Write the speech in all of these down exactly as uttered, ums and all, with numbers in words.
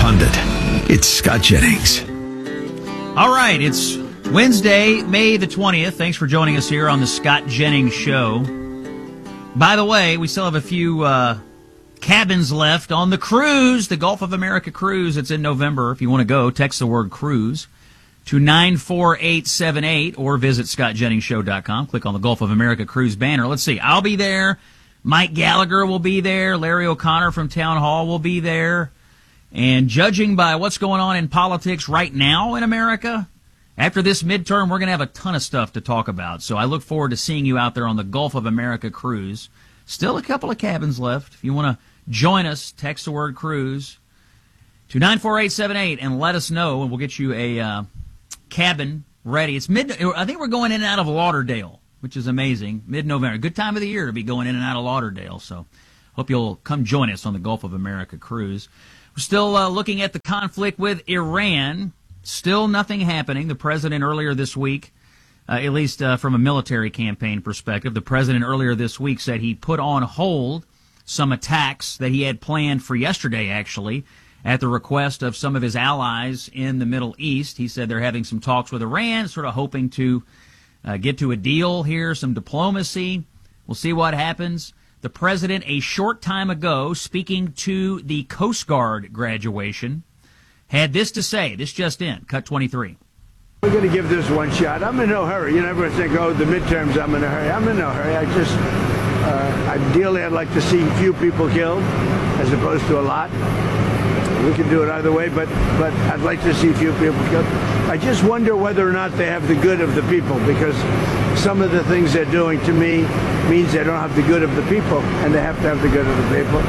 pundit. It's Scott Jennings. All right, it's Wednesday, May the twentieth. Thanks for joining us here on the Scott Jennings Show. By the way, we still have a few uh, cabins left on the cruise, the Gulf of America cruise. It's in November. If you want to go, text the word cruise to nine four eight seven eight or visit scott jennings show dot com. Click on the Gulf of America cruise banner. Let's see. I'll be there. Mike Gallagher will be there. Larry O'Connor from Town Hall will be there. And judging by what's going on in politics right now in America, after this midterm, we're going to have a ton of stuff to talk about. So I look forward to seeing you out there on the Gulf of America cruise. Still a couple of cabins left. If you want to join us, text the word cruise to nine four eight seven eight and let us know, and we'll get you a uh, cabin ready. It's mid. I think we're going in and out of Lauderdale, which is amazing. Mid-November. Good time of the year to be going in and out of Lauderdale. So hope you'll come join us on the Gulf of America cruise. We're still uh, looking at the conflict with Iran. Still nothing happening. The president earlier this week, uh, at least uh, from a military campaign perspective, the president earlier this week said he put on hold some attacks that he had planned for yesterday, actually, at the request of some of his allies in the Middle East. He said they're having some talks with Iran, sort of hoping to uh, get to a deal here, some diplomacy. We'll see what happens. The president, a short time ago, speaking to the Coast Guard graduation, had this to say. This just in, cut twenty-three. We're going to give this one shot. I'm in no hurry. You know, everyone think, oh, the midterms, I'm in a hurry. I'm in no hurry. I just, uh, ideally, I'd like to see few people killed as opposed to a lot. We can do it either way, but, but I'd like to see few people killed. I just wonder whether or not they have the good of the people, because some of the things they're doing to me means they don't have the good of the people, and they have to have the good of the people.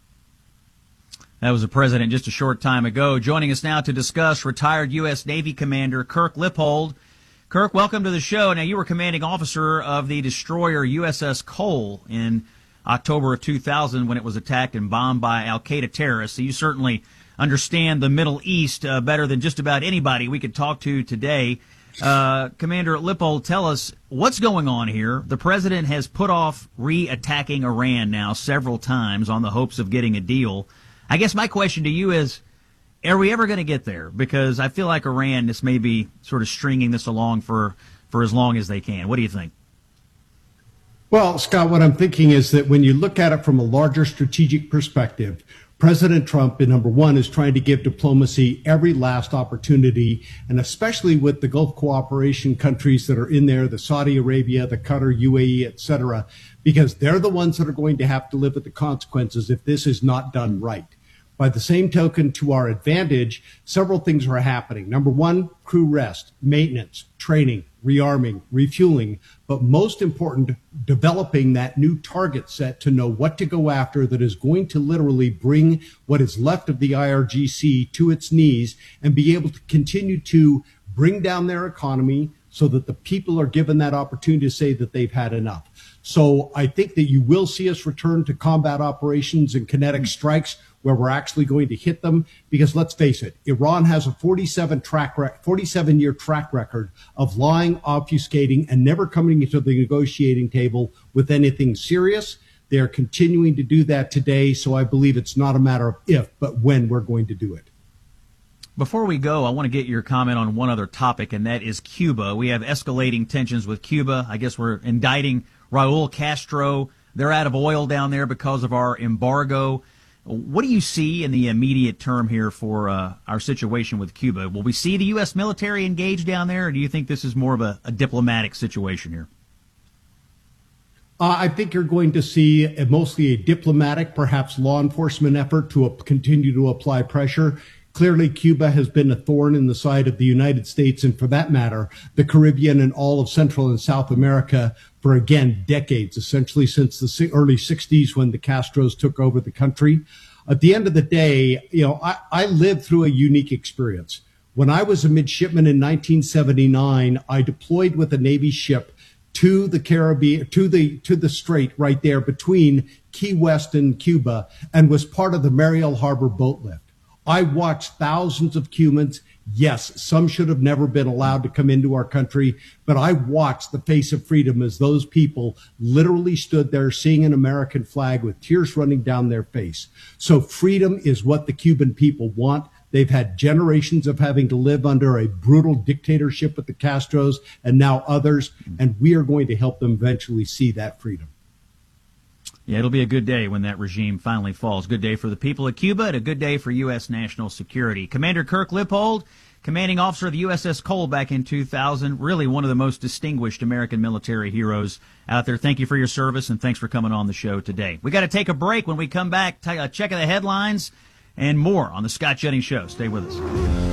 That was the president just a short time ago. Joining us now to discuss retired U S Navy Commander Kirk Lippold. Kirk, welcome to the show. Now, you were commanding officer of the destroyer U S S Cole in October of two thousand when it was attacked and bombed by al-Qaeda terrorists. So you certainly understand the Middle East uh, better than just about anybody we could talk to today. Uh, Commander Lippold, tell us what's going on here. The president has put off re-attacking Iran now several times on the hopes of getting a deal. I guess my question to you is, are we ever going to get there? Because I feel like Iran just may be sort of stringing this along for, for as long as they can. What do you think? Well, Scott, what I'm thinking is that when you look at it from a larger strategic perspective, President Trump, number one, is trying to give diplomacy every last opportunity, and especially with the Gulf cooperation countries that are in there, the Saudi Arabia, the Qatar, U A E, et cetera, because they're the ones that are going to have to live with the consequences if this is not done right. By the same token, to our advantage, several things are happening. Number one, crew rest, maintenance, training, rearming, refueling, but most important, developing that new target set to know what to go after that is going to literally bring what is left of the I R G C to its knees and be able to continue to bring down their economy so that the people are given that opportunity to say that they've had enough. So I think that you will see us return to combat operations and kinetic strikes where we're actually going to hit them, because let's face it, Iran has a forty-seven track rec- forty-seven year track record of lying, obfuscating, and never coming to the negotiating table with anything serious. They are continuing to do that today, so I believe it's not a matter of if, but when we're going to do it. Before we go, I want to get your comment on one other topic, and that is Cuba. We have escalating tensions with Cuba. I guess we're indicting Raul Castro. They're out of oil down there because of our embargo. What do you see in the immediate term here for uh, our situation with Cuba? Will we see the U S military engaged down there, or do you think this is more of a, a diplomatic situation here? Uh, I think you're going to see a, mostly a diplomatic, perhaps law enforcement effort to uh, continue to apply pressure. Clearly, Cuba has been a thorn in the side of the United States, and for that matter, the Caribbean and all of Central and South America for, again, decades, essentially since the early sixties when the Castros took over the country. At the end of the day, you know, I, I lived through a unique experience. When I was a midshipman in nineteen seventy-nine, I deployed with a Navy ship to the Caribbean, to the to the strait right there between Key West and Cuba, and was part of the Mariel Harbor boat lift. I watched thousands of Cubans. Yes, some should have never been allowed to come into our country, but I watched the face of freedom as those people literally stood there seeing an American flag with tears running down their face. So freedom is what the Cuban people want. They've had generations of having to live under a brutal dictatorship with the Castros and now others, and we are going to help them eventually see that freedom. Yeah, it'll be a good day when that regime finally falls. Good day for the people of Cuba and a good day for U S national security. Commander Kirk Lippold, commanding officer of the U S S Cole back in two thousand, really one of the most distinguished American military heroes out there. Thank you for your service, and thanks for coming on the show today. We got to take a break. When we come back, take a check of the headlines and more on the Scott Jennings Show. Stay with us.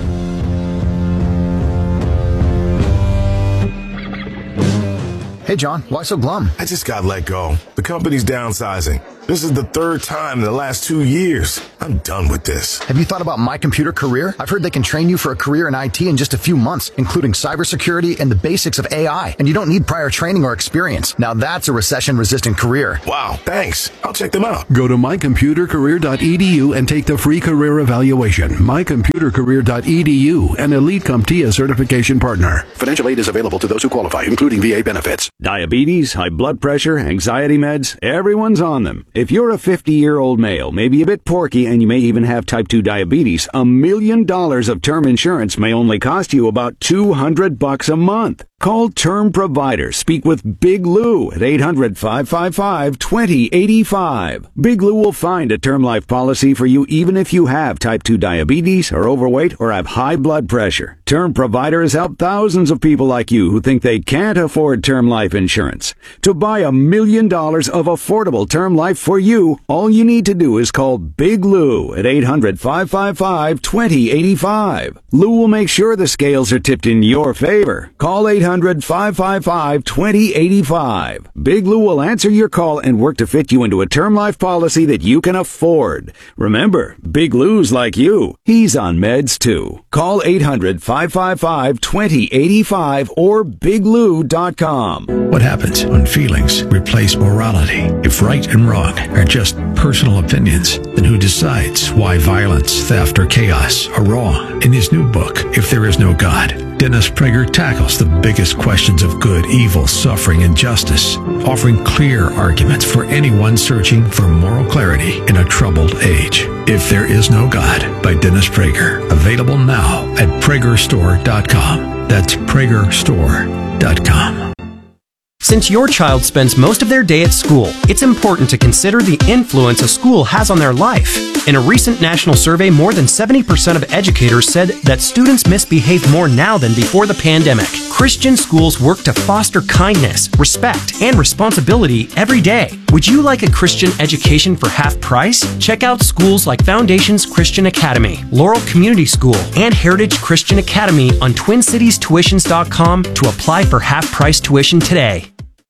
Hey, John, why so glum? I just got let go. The company's downsizing. This is the third time in the last two years. I'm done with this. Have you thought about My Computer Career? I've heard they can train you for a career in I T in just a few months, including cybersecurity and the basics of A I. And you don't need prior training or experience. Now that's a recession-resistant career. Wow, thanks. I'll check them out. Go to my computer career dot e d u and take the free career evaluation. my computer career dot e d u, an Elite CompTIA certification partner. Financial aid is available to those who qualify, including V A benefits. Diabetes, high blood pressure, anxiety meds, everyone's on them. If you're a fifty-year-old male, maybe a bit porky, and you may even have type two diabetes, a million dollars of term insurance may only cost you about two hundred bucks a month. Call Term Provider. Speak with Big Lou at eight hundred, five five five, two zero eight five. Big Lou will find a term life policy for you even if you have type two diabetes, are overweight, or have high blood pressure. Term Provider has helped thousands of people like you who think they can't afford term life insurance. To buy a million dollars of affordable term life for you, all you need to do is call Big Lou at eight hundred, five five five, two zero eight five. Lou will make sure the scales are tipped in your favor. Call eight hundred, five five five, two zero eight five. Big Lou will answer your call and work to fit you into a term life policy that you can afford. Remember, Big Lou's like you. He's on meds too. Call eight hundred, five five five, two zero eight five or big lou dot com. What happens when feelings replace morality? If right and wrong are just personal opinions, then who decides why violence, theft, or chaos are wrong? In his new book, If There Is No God, Dennis Prager tackles the biggest questions of good, evil, suffering, and justice, offering clear arguments for anyone searching for moral clarity in a troubled age. If There Is No God by Dennis Prager. Available now at prager store dot com. That's prager store dot com. Since your child spends most of their day at school, it's important to consider the influence a school has on their life. In a recent national survey, more than seventy percent of educators said that students misbehave more now than before the pandemic. Christian schools work to foster kindness, respect, and responsibility every day. Would you like a Christian education for half price? Check out schools like Foundations Christian Academy, Laurel Community School, and Heritage Christian Academy on twin cities tuitions dot com to apply for half price tuition today.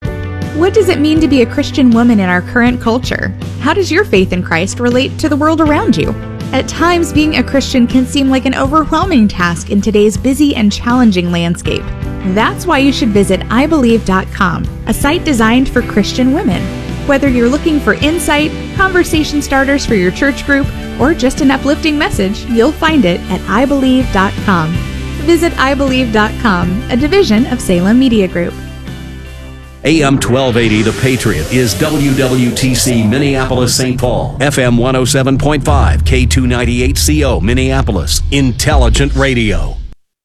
What does it mean to be a Christian woman in our current culture? How does your faith in Christ relate to the world around you? At times, being a Christian can seem like an overwhelming task in today's busy and challenging landscape. That's why you should visit i believe dot com, a site designed for Christian women. Whether you're looking for insight, conversation starters for your church group, or just an uplifting message, you'll find it at i believe dot com. Visit i believe dot com, a division of Salem Media Group. A M twelve eighty The Patriot is W W T C Minneapolis Saint Paul, F M one oh seven point five, K two ninety-eight C O Minneapolis, Intelligent Radio.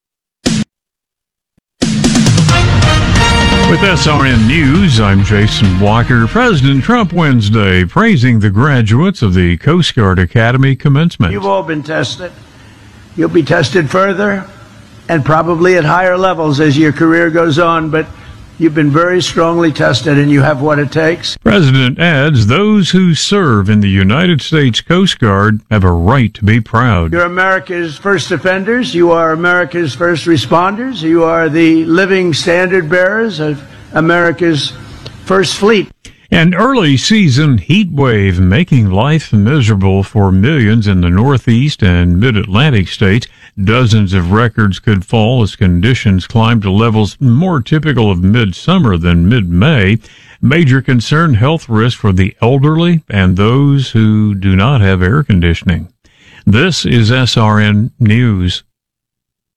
With S R N News, I'm Jason Walker. President Trump Wednesday praising the graduates of the Coast Guard Academy commencement. You've all been tested. You'll be tested further and probably at higher levels as your career goes on, but you've been very strongly tested, and you have what it takes. President adds those who serve in the United States Coast Guard have a right to be proud. You're America's first defenders. You are America's first responders. You are the living standard bearers of America's first fleet. An early season heat wave making life miserable for millions in the Northeast and Mid-Atlantic states. Dozens of records could fall as conditions climb to levels more typical of midsummer than mid-May. Major concern, health risk for the elderly and those who do not have air conditioning. This is S R N News.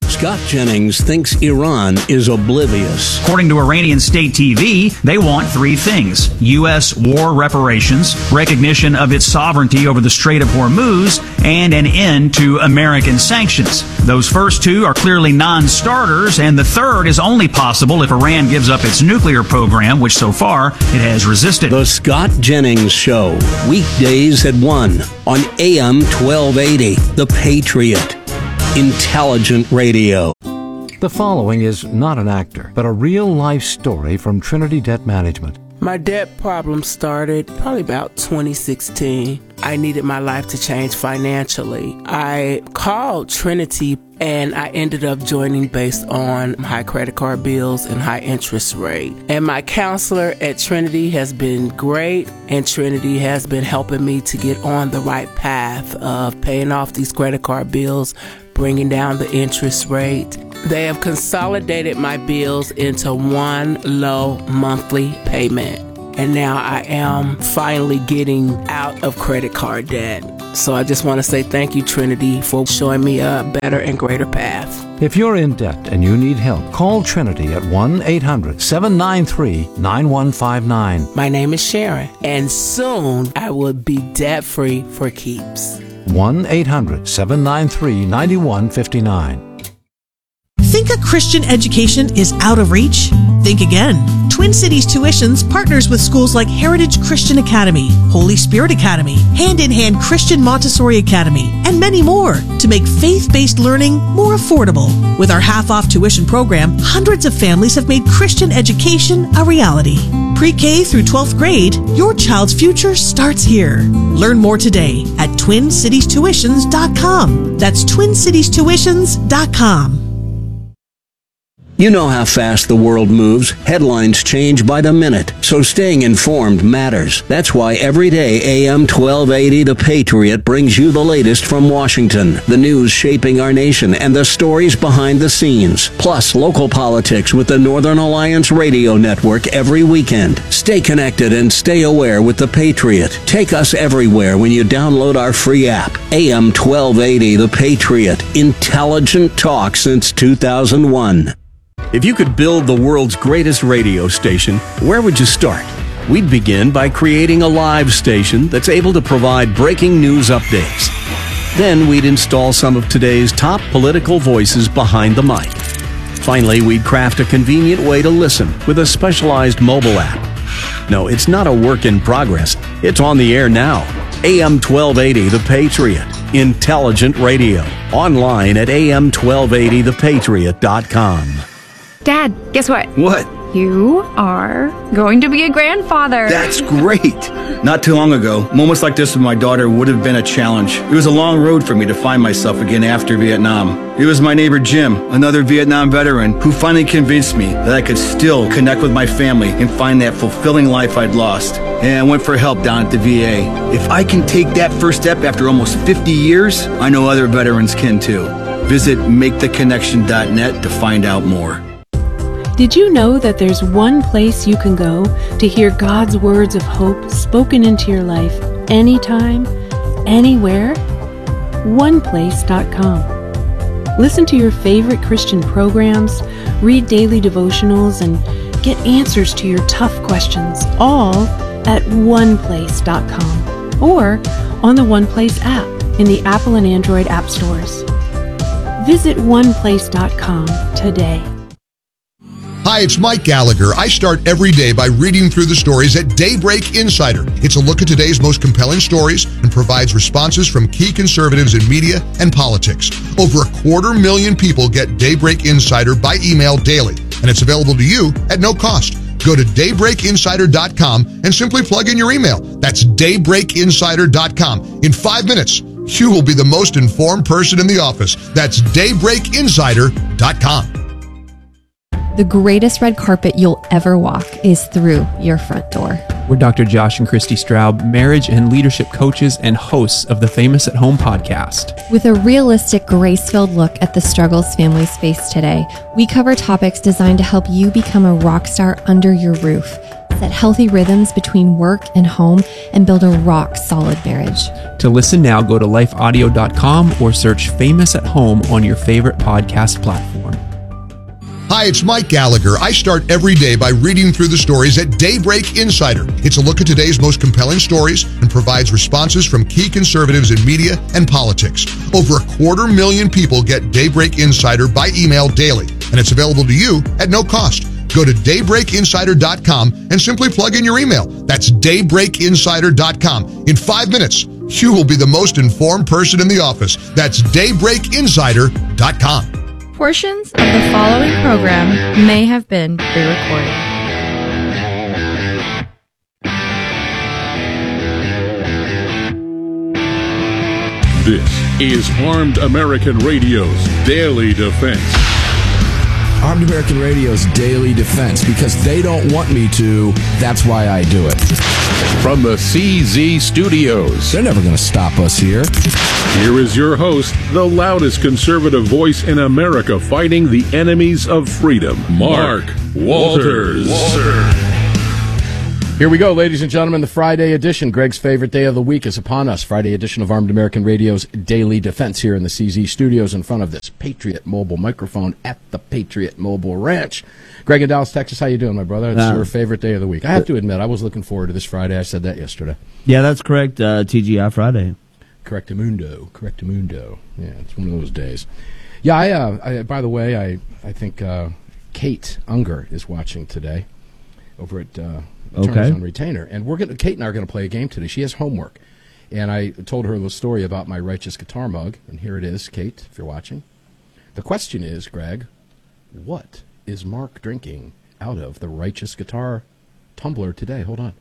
Scott Jennings thinks Iran is oblivious. According to Iranian state T V, they want three things: U S war reparations, recognition of its sovereignty over the Strait of Hormuz, and an end to American sanctions. Those first two are clearly non-starters, and the third is only possible if Iran gives up its nuclear program, which so far it has resisted. The Scott Jennings Show, weekdays at one on A M twelve eighty, The Patriot. Intelligent radio. The following is not an actor, but a real-life story from Trinity Debt Management. My debt problem started probably about twenty sixteen. I needed my life to change financially. I called Trinity and I ended up joining based on high credit card bills and high interest rate. And my counselor at Trinity has been great, and Trinity has been helping me to get on the right path of paying off these credit card bills, bringing down the interest rate. They have consolidated my bills into one low monthly payment. And now I am finally getting out of credit card debt. So I just want to say thank you, Trinity, for showing me a better and greater path. If you're in debt and you need help, call Trinity at one eight hundred seven nine three nine one five nine. My name is Sharon, and soon I will be debt-free for keeps. one eight hundred seven nine three nine one five nine. Think a Christian education is out of reach? Think again. Twin Cities Tuitions partners with schools like Heritage Christian Academy, Holy Spirit Academy, Hand in Hand Christian Montessori Academy, and many more to make faith-based learning more affordable. With our half-off tuition program, hundreds of families have made Christian education a reality. Pre-K through twelfth grade, your child's future starts here. Learn more today at twin cities tuitions dot com. That's twin cities tuitions dot com. You know how fast the world moves. Headlines change by the minute, so staying informed matters. That's why every day A M twelve eighty The Patriot brings you the latest from Washington, the news shaping our nation, and the stories behind the scenes. Plus, local politics with the Northern Alliance Radio Network every weekend. Stay connected and stay aware with The Patriot. Take us everywhere when you download our free app. A M twelve eighty The Patriot. Intelligent talk since two thousand one. If you could build the world's greatest radio station, where would you start? We'd begin by creating a live station that's able to provide breaking news updates. Then we'd install some of today's top political voices behind the mic. Finally, we'd craft a convenient way to listen with a specialized mobile app. No, it's not a work in progress. It's on the air now. A M twelve eighty The Patriot. Intelligent radio. Online at A M twelve eighty the patriot dot com. Dad, guess what? What? You are going to be a grandfather. That's great. Not too long ago, moments like this with my daughter would have been a challenge. It was a long road for me to find myself again after Vietnam. It was my neighbor Jim, another Vietnam veteran, who finally convinced me that I could still connect with my family and find that fulfilling life I'd lost. And I went for help down at the V A. If I can take that first step after almost fifty years, I know other veterans can too. Visit make the connection dot net to find out more. Did you know that there's one place you can go to hear God's words of hope spoken into your life anytime, anywhere? one place dot com. Listen to your favorite Christian programs, read daily devotionals, and get answers to your tough questions, all at one place dot com or on the OnePlace app in the Apple and Android app stores. Visit one place dot com today. Hi, it's Mike Gallagher. I start every day by reading through the stories at Daybreak Insider. It's a look at today's most compelling stories and provides responses from key conservatives in media and politics. Over a quarter million people get Daybreak Insider by email daily, and it's available to you at no cost. Go to daybreak insider dot com and simply plug in your email. That's daybreak insider dot com. In five minutes, you will be the most informed person in the office. That's daybreak insider dot com. The greatest red carpet you'll ever walk is through your front door. We're Doctor Josh and Christy Straub, marriage and leadership coaches and hosts of the Famous at Home podcast. With a realistic, grace-filled look at the struggles families face today, we cover topics designed to help you become a rock star under your roof, set healthy rhythms between work and home, and build a rock-solid marriage. To listen now, go to life audio dot com or search Famous at Home on your favorite podcast platform. Hi, it's Mike Gallagher. I start every day by reading through the stories at Daybreak Insider. It's a look at today's most compelling stories and provides responses from key conservatives in media and politics. Over a quarter million people get Daybreak Insider by email daily, and it's available to you at no cost. Go to daybreak insider dot com and simply plug in your email. That's daybreak insider dot com. In five minutes, you will be the most informed person in the office. That's daybreak insider dot com. Portions of the following program may have been pre-recorded. This is Armed American Radio's Daily Defense. Armed American Radio's Daily Defense, because they don't want me to, that's why I do it. From the C Z Studios. They're never going to stop us here. Here is your host, the loudest conservative voice in America fighting the enemies of freedom, Mark Walters. Here we go, ladies and gentlemen. The Friday edition, Greg's favorite day of the week, is upon us. Friday edition of Armed American Radio's Daily Defense here in the C Z Studios in front of this Patriot Mobile microphone at the Patriot Mobile Ranch. Greg in Dallas, Texas, how you doing, my brother? It's uh, your favorite day of the week. I have to admit, I was looking forward to this Friday. I said that yesterday. Yeah, that's correct. Uh, T G I Friday. Correctamundo. Correctamundo. Yeah, it's one of those days. Yeah, I, uh, I by the way, I, I think uh, Kate Unger is watching today over at... Uh, Attorneys Okay. on Retainer, and we're going. Kate and I are going to play a game today. She has homework, and I told her the story about my Righteous Guitar mug, and here it is, Kate, if you're watching. The question is, Greg, what is Mark drinking out of the Righteous Guitar tumbler today? Hold on.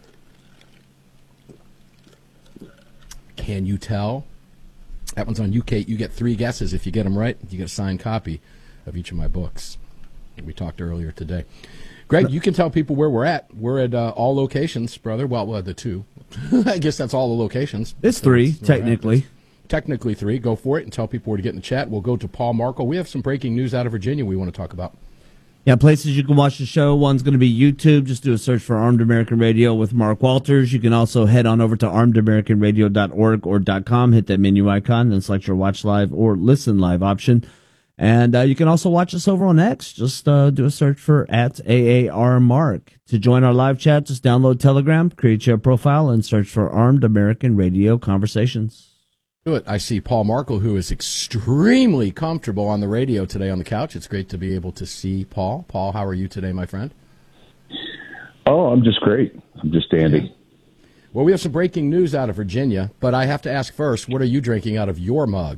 Can you tell? That one's on you, Kate. You get three guesses. If you get them right, you get a signed copy of each of my books. We talked earlier today. Greg, you can tell people where we're at. We're at uh, all locations, brother. Well, well the two. I guess that's all the locations. It's three, technically. Technically three. Go for it and tell people where to get in the chat. We'll go to Paul Markle. We have some breaking news out of Virginia we want to talk about. Yeah, places you can watch the show. One's going to be YouTube. Just do a search for Armed American Radio with Mark Walters. You can also head on over to armed american radio dot org or .com. Hit that menu icon and select your watch live or listen live option. And uh, you can also watch us over on X. Just uh, do a search for at A A R Mark. To join our live chat, just download Telegram, create your profile, and search for Armed American Radio Conversations. Do it. I see Paul Markle, who is extremely comfortable on the radio today on the couch. It's great to be able to see Paul. Paul, how are you today, my friend? Oh, I'm just great. I'm just dandy. Well, we have some breaking news out of Virginia, but I have to ask first, what are you drinking out of your mug?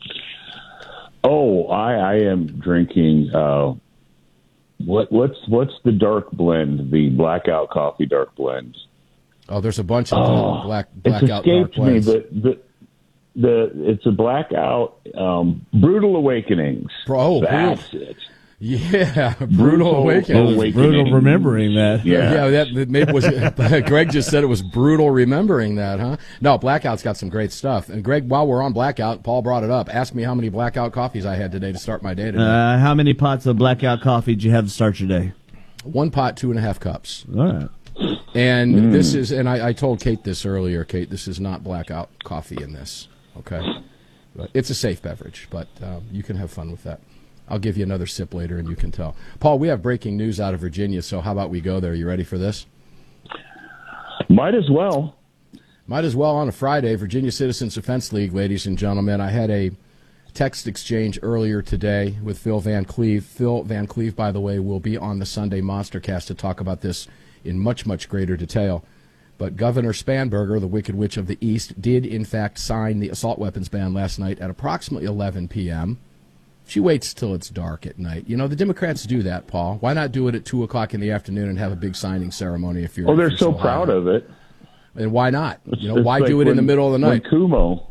Oh, I, I am drinking. Uh, what what's what's the dark blend? The Blackout Coffee Dark Blend. Oh, there's a bunch of Oh, black it's blackout dark escaped me, blends. but the the it's a Blackout um, Brutal Awakenings. Oh, that's brutal. it. Yeah, brutal, Brutal awakening. Awakening. Brutal remembering that. Yeah, yeah. That, that maybe was. Greg just said it was brutal remembering that, huh? No, Blackout's got some great stuff. And Greg, while we're on Blackout, Paul brought it up. Ask me how many Blackout coffees I had today to start my day today. Uh, how many pots of Blackout coffee did you have to start your day? One pot, two and a half cups. All right. And Mm. this is, and I, I told Kate this earlier. Kate, this is not Blackout coffee in this. Okay, but it's a safe beverage, but um, you can have fun with that. I'll give you another sip later, and you can tell. Paul, we have breaking news out of Virginia, so how about we go there? You ready for this? Might as well. Might as well on a Friday. Virginia Citizens Defense League, ladies and gentlemen. I had a text exchange earlier today with Phil Van Cleve. Phil Van Cleve, by the way, will be on the Sunday Monstercast to talk about this in much, much greater detail. But Governor Spanberger, the Wicked Witch of the East, did, in fact, sign the assault weapons ban last night at approximately eleven p.m., She waits till it's dark at night. You know, the Democrats do that, Paul. Why not do it at two o'clock in the afternoon and have a big signing ceremony if you're... Oh, they're if you're so proud high? of it. And why not? You know, It's why like do it when, in the middle of the night? When Kumo...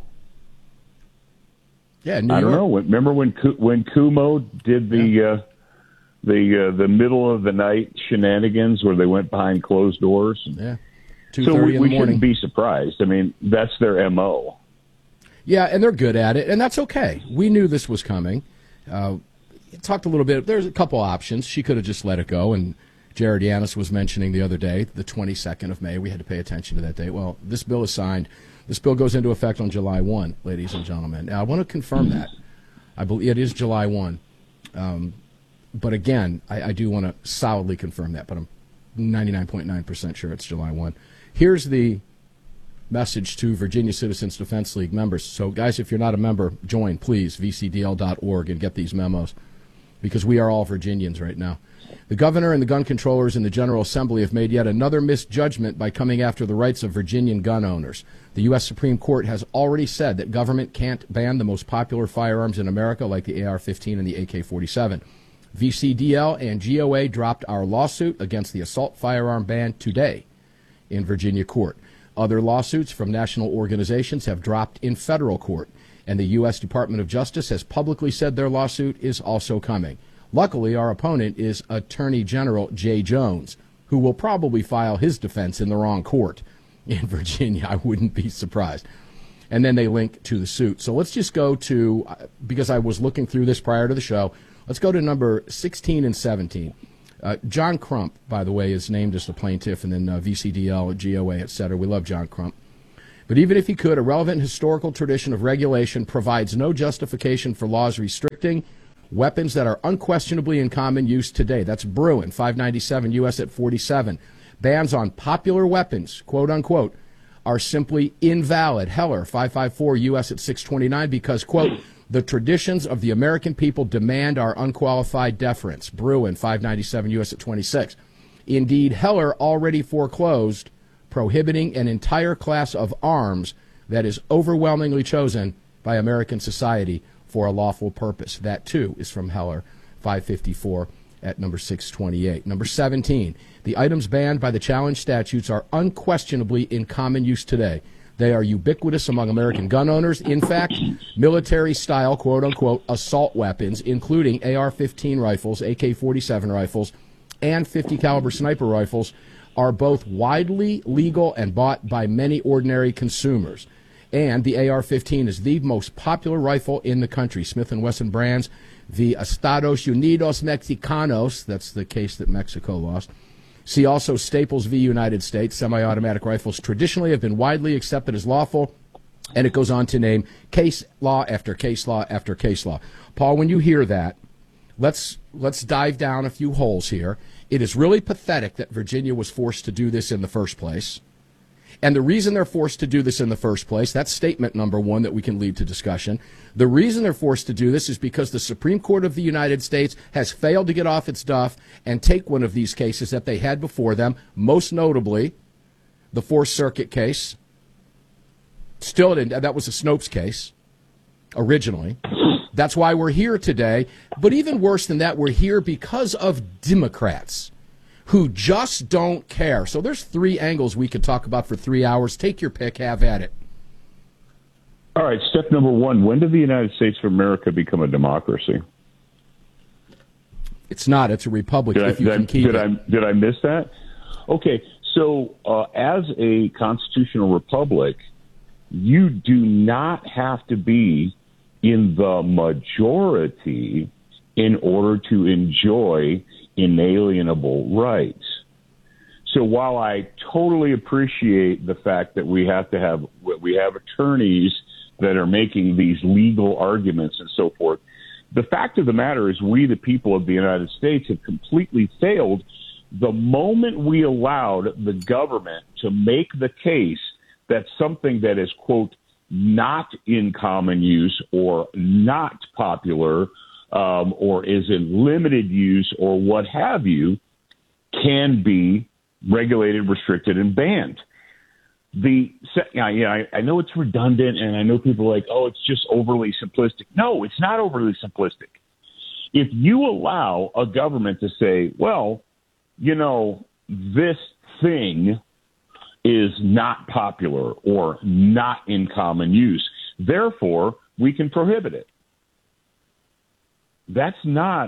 Yeah, New I York. don't know. Remember when when Kumo did the... Uh, the uh, the middle of the night shenanigans where they went behind closed doors. Yeah, two so thirty we, in the we morning. shouldn't be surprised. I mean, that's their M O. Yeah, and they're good at it, and that's okay. We knew this was coming. Uh, talked a little bit. There's a couple options. She could have just let it go, and Jared Yanis was mentioning the other day, the twenty-second of May. We had to pay attention to that date. Well, this bill is signed. This bill goes into effect on July first, ladies and gentlemen. Now, I want to confirm that. I believe it is July first. Um, but again, I, I do want to solidly confirm that, but I'm ninety-nine point nine percent sure it's July first. Here's the message to Virginia Citizens Defense League members. So, guys, if you're not a member, join, please, v c d l dot org, and get these memos, because we are all Virginians right now. The governor and the gun controllers in the General Assembly have made yet another misjudgment by coming after the rights of Virginian gun owners. The U S Supreme Court has already said that government can't ban the most popular firearms in America, like the A R fifteen and the A K forty-seven. V C D L and G O A dropped our lawsuit against the assault firearm ban today in Virginia court. Other lawsuits from national organizations have dropped in federal court, and the U S Department of Justice has publicly said their lawsuit is also coming. Luckily, our opponent is Attorney General Jay Jones, who will probably file his defense in the wrong court in Virginia. I wouldn't be surprised. And then they link to the suit. So let's just go to, because I was looking through this prior to the show, let's go to number sixteen and seventeen. Uh, John Crump, by the way, is named as the plaintiff, and then uh, V C D L, G O A, et cetera. We love John Crump. But even if he could, a relevant historical tradition of regulation provides no justification for laws restricting weapons that are unquestionably in common use today. That's Bruin, five ninety-seven U S at forty-seven. Bans on popular weapons, quote unquote, are simply invalid. Heller, five fifty-four U S at six twenty-nine, because, quote, the traditions of the American people demand our unqualified deference. Bruin, five ninety-seven U S at twenty-six. Indeed, Heller already foreclosed prohibiting an entire class of arms that is overwhelmingly chosen by American society for a lawful purpose. That, too, is from Heller, five fifty-four at number six twenty-eight. Number seventeen, the items banned by the challenge statutes are unquestionably in common use today. They are ubiquitous among American gun owners. In fact, military-style, quote-unquote, assault weapons, including A R fifteen rifles, A K forty-seven rifles, and fifty caliber sniper rifles, are both widely legal and bought by many ordinary consumers. And the A R fifteen is the most popular rifle in the country. Smith and Wesson brands, the Estados Unidos Mexicanos, that's the case that Mexico lost. See also Staples v. United States. Semi-automatic rifles traditionally have been widely accepted as lawful, and it goes on to name case law after case law after case law. Paul, when you hear that, let's let's dive down a few holes here. It is really pathetic that Virginia was forced to do this in the first place. And the reason they're forced to do this in the first place, that's statement number one that we can lead to discussion. The reason they're forced to do this is because the Supreme Court of the United States has failed to get off its duff and take one of these cases that they had before them, most notably the Fourth Circuit case. Still, that was a Snopes case originally. That's why we're here today. But even worse than that, we're here because of Democrats who just don't care. So there's three angles we could talk about for three hours. Take your pick. Have at it. All right, step number one. When did the United States of America become a democracy? It's not. It's a republic, Did, if I, you did, can keep did it. I, did I miss that? Okay, so uh, as a constitutional republic, you do not have to be in the majority in order to enjoy inalienable rights. So while I totally appreciate the fact that we have to have we have attorneys that are making these legal arguments and so forth, the fact of the matter is we, the people of the United States, have completely failed the moment we allowed the government to make the case that something that is, quote, not in common use or not popular um, or is in limited use or what have you can be regulated, restricted, and banned. The yeah, yeah, I, I know it's redundant, and I know people are like, oh, it's just overly simplistic. No, it's not overly simplistic. If you allow a government to say, well, you know, this thing is not popular or not in common use, therefore we can prohibit it. That's not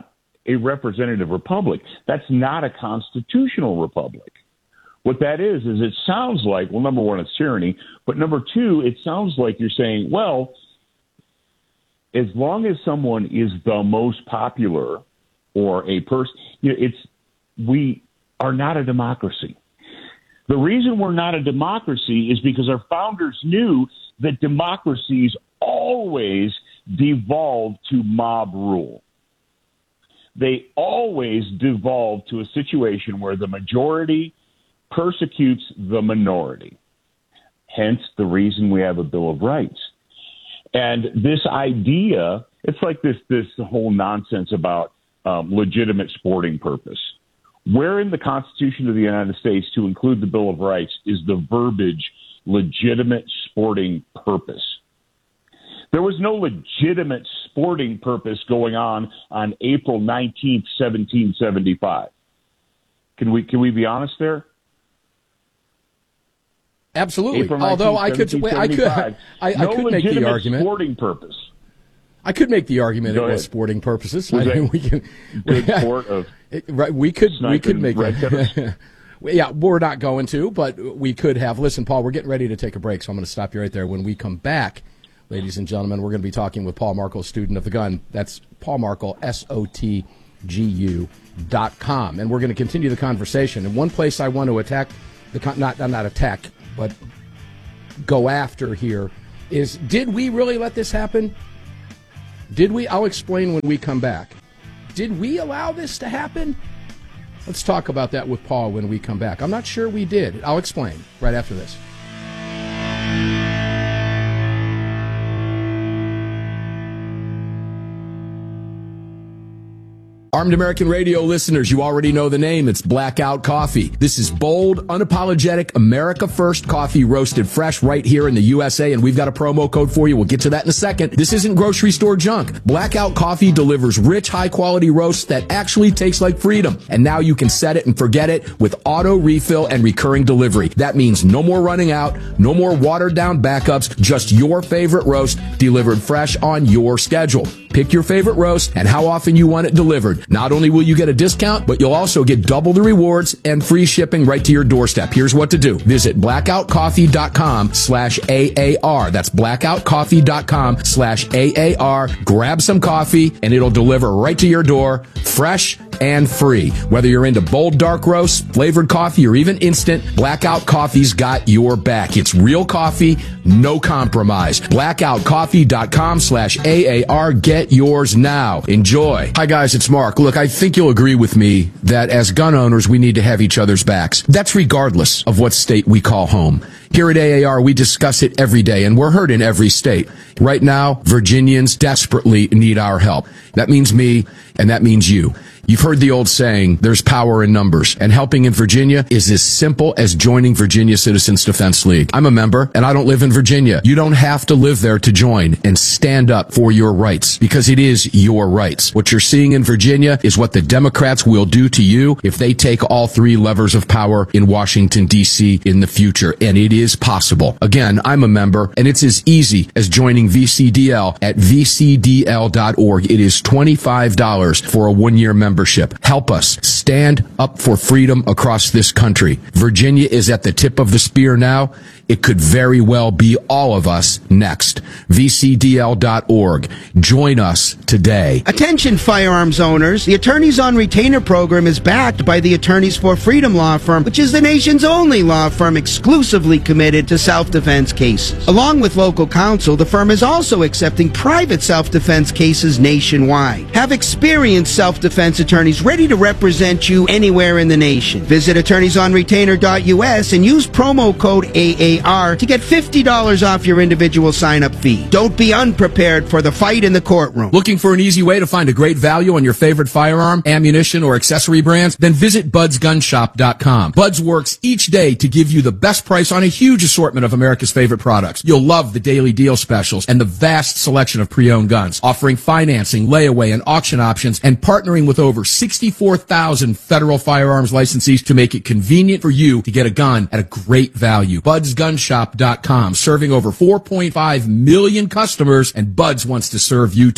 a representative republic. That's not a constitutional republic. What that is, is it sounds like, well, number one, it's tyranny, but number two, it sounds like you're saying, well, as long as someone is the most popular or a person, you know, it's, we are not a democracy. The reason we're not a democracy is because our founders knew that democracies always devolve to mob rule. They always devolve to a situation where the majority persecutes the minority. Hence the reason we have a Bill of Rights. And this idea, it's like this, this whole nonsense about um, legitimate sporting purpose. Where in the Constitution of the United States to include the Bill of Rights is the verbiage legitimate sporting purpose? There was no legitimate sporting purpose going on on April nineteenth, seventeen seventy-five. Can we can we be honest there? Absolutely. Although I could, I could, I, I no could make the argument. Sporting purpose. I could make the argument Go it was ahead. sporting purposes. Was I mean, that we can, good sport of it, right? We could, we could sniping make red that. cutters? Yeah, we're not going to, but we could have. Listen, Paul, we're getting ready to take a break, so I'm going to stop you right there. When we come back, ladies and gentlemen, we're going to be talking with Paul Markle, student of the gun. That's Paul Markle, S O T G U dot com, and we're going to continue the conversation. And one place I want to attack the con- not not attack, but go after here is: did we really let this happen? Did we? I'll explain when we come back. Did we allow this to happen? Let's talk about that with Paul when we come back. I'm not sure we did. I'll explain right after this. Armed American Radio listeners, you already know the name. It's Blackout Coffee. This is bold, unapologetic, America First coffee roasted fresh right here in the U S A, and we've got a promo code for you. We'll get to that in a second. This isn't grocery store junk. Blackout Coffee delivers rich, high-quality roasts that actually taste like freedom. And now you can set it and forget it with auto refill and recurring delivery. That means no more running out, no more watered-down backups, just your favorite roast delivered fresh on your schedule. Pick your favorite roast and how often you want it delivered. Not only will you get a discount, but you'll also get double the rewards and free shipping right to your doorstep. Here's what to do. Visit blackoutcoffee.com slash AAR. That's blackoutcoffee.com slash AAR. Grab some coffee and it'll deliver right to your door, fresh and free. Whether you're into bold dark roasts, flavored coffee, or even instant, Blackout Coffee's got your back. It's real coffee, no compromise. blackoutcoffee.com slash AAR. Get yours now. Enjoy. Hi guys, it's Mark. Look, I think you'll agree with me that as gun owners, we need to have each other's backs. That's regardless of what state we call home. Here at A A R, we discuss it every day, and we're heard in every state. Right now, Virginians desperately need our help. That means me, and that means you. You've heard the old saying, there's power in numbers, and helping in Virginia is as simple as joining Virginia Citizens Defense League. I'm a member, and I don't live in Virginia. You don't have to live there to join and stand up for your rights, because it is your rights. What you're seeing in Virginia is what the Democrats will do to you if they take all three levers of power in Washington, D C in the future, and it is possible. Again, I'm a member, and it's as easy as joining V C D L at V C D L dot org. It is twenty-five dollars for a one-year membership. Help us stand up for freedom across this country. Virginia is at the tip of the spear now. It could very well be all of us next. V C D L dot org. Join us today. Attention firearms owners. The Attorneys on Retainer program is backed by the Attorneys for Freedom law firm, which is the nation's only law firm exclusively committed to self-defense cases. Along with local counsel, the firm is also accepting private self-defense cases nationwide. Have experienced self-defense attorneys ready to represent you anywhere in the nation. Visit attorneys on retainer dot U S and use promo code A A R to get fifty dollars off your individual sign-up fee. Don't be unprepared for the fight in the courtroom. Looking for an easy way to find a great value on your favorite firearm, ammunition, or accessory brands? Then visit buds gun shop dot com. Buds works each day to give you the best price on a huge assortment of America's favorite products. You'll love the daily deal specials and the vast selection of pre-owned guns, offering financing, layaway, and auction options, and partnering with over sixty-four thousand federal firearms licensees to make it convenient for you to get a gun at a great value. buds gun shop dot com, serving over four point five million customers, and Buds wants to serve you too. Introduce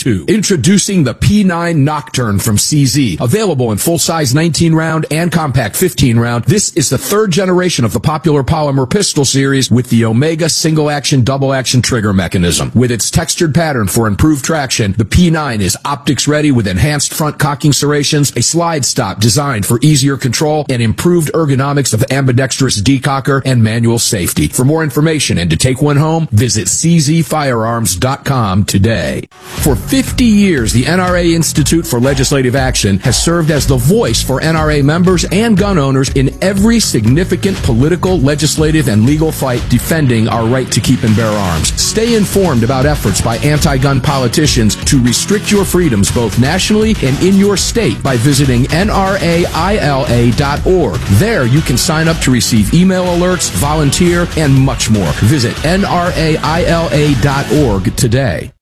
Introducing the P nine Nocturne from C Z. Available in full-size nineteen round and compact fifteen round, this is the third generation of the popular polymer pistol series with the Omega single-action, double-action trigger mechanism. With its textured pattern for improved traction, the P nine is optics-ready with enhanced front cocking serrations, a slide stop designed for easier control, and improved ergonomics of ambidextrous decocker and manual safety. For more information and to take one home, visit c z firearms dot com today. For fifty years, the N R A Institute for Legislative Action has served as the voice for N R A members and gun owners in every significant political, legislative, and legal fight defending our right to keep and bear arms. Stay informed about efforts by anti-gun politicians to restrict your freedoms both nationally and in your state by visiting N R A I L A dot org. There you can sign up to receive email alerts, volunteer, and much more. Visit N R A I L A dot org today.